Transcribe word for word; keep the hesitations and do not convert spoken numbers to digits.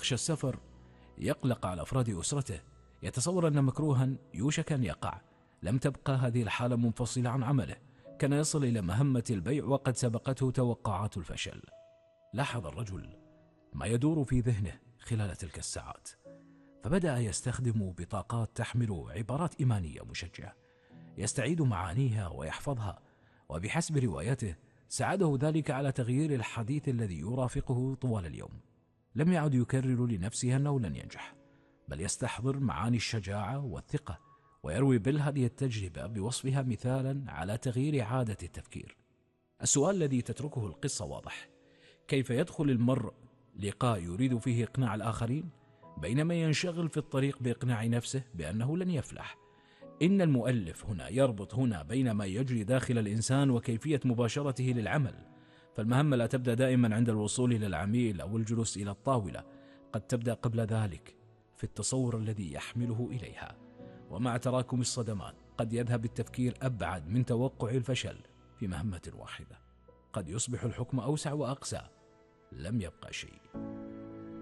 يخشى السفر، يقلق على أفراد أسرته، يتصور أن مكروها يوشك أن يقع. لم تبقى هذه الحالة منفصلة عن عمله، كان يصل إلى مهمة البيع وقد سبقته توقعات الفشل. لاحظ الرجل ما يدور في ذهنه خلال تلك الساعات، فبدأ يستخدم بطاقات تحمل عبارات إيمانية مشجعة، يستعيد معانيها ويحفظها، وبحسب روايته ساعده ذلك على تغيير الحديث الذي يرافقه طوال اليوم. لم يعد يكرر لنفسه أنه لن ينجح، بل يستحضر معاني الشجاعة والثقة، ويروي بيل هذه التجربة بوصفها مثالا على تغيير عادة التفكير. السؤال الذي تتركه القصة واضح: كيف يدخل المرء لقاء يريد فيه إقناع الآخرين بينما ينشغل في الطريق بإقناع نفسه بأنه لن يفلح؟ إن المؤلف هنا يربط هنا بين ما يجري داخل الإنسان وكيفية مباشرته للعمل. فالمهمة لا تبدأ دائما عند الوصول إلى العميل أو الجلوس إلى الطاولة، قد تبدأ قبل ذلك في التصور الذي يحمله إليها. ومع تراكم الصدمات قد يذهب التفكير أبعد من توقع الفشل في مهمة واحدة، قد يصبح الحكم أوسع وأقسى، لم يبقى شيء.